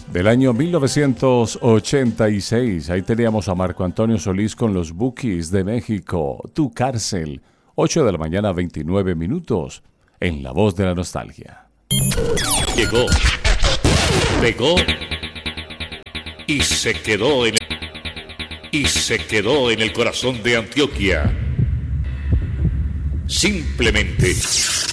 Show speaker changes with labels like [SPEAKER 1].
[SPEAKER 1] del año 1986. Ahí teníamos a Marco Antonio Solís con los Bukis de México, Tu Cárcel, 8 de la mañana, 29 minutos, en La Voz de la Nostalgia.
[SPEAKER 2] Llegó, pegó y se quedó en el corazón de Antioquia. Simplemente